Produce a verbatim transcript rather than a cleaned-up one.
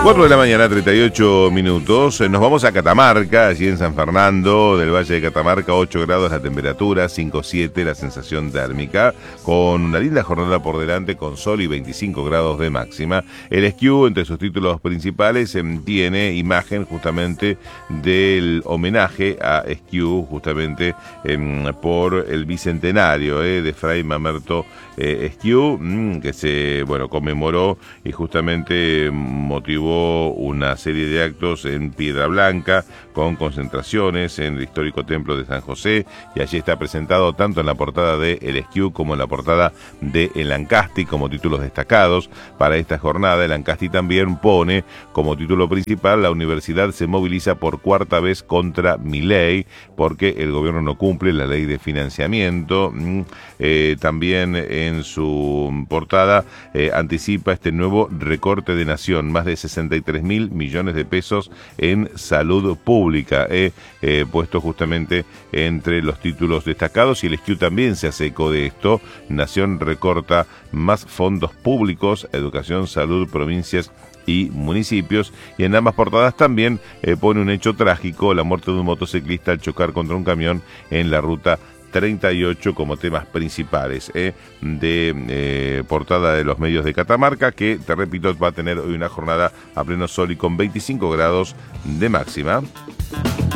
cuatro de la mañana, treinta y ocho minutos. Nos vamos a Catamarca, allí en San Fernando del Valle de Catamarca, ocho grados la temperatura, cinco coma siete la sensación térmica, con una linda jornada por delante con sol y veinticinco grados de máxima. El Esquiú, entre sus títulos principales, tiene imagen justamente del homenaje a Esquiú, justamente eh, por el bicentenario eh, de Fray Mamerto eh, Esquiú, mmm, que se bueno conmemoró y justamente motivó una serie de actos en Piedra Blanca con concentraciones en el histórico templo de San José, y allí está presentado tanto en la portada de El Esquiú como en la portada de El Ancasti como títulos destacados para esta jornada. El Ancasti también pone como título principal: la universidad se moviliza por cuarta vez contra Milei porque el gobierno no cumple la ley de financiamiento. Eh, también en su portada eh, anticipa este nuevo recorte de nación, más de sesenta y tres mil millones de pesos en salud pública, eh, eh, puesto justamente entre los títulos destacados, y el Esquiú también se hace eco de esto. Nación recorta más fondos públicos, educación, salud, provincias y municipios, y en ambas portadas también eh, pone un hecho trágico: la muerte de un motociclista al chocar contra un camión en la ruta treinta y ocho, como temas principales eh, de eh, portada de los medios de Catamarca, que, te repito, va a tener hoy una jornada a pleno sol y con veinticinco grados de máxima.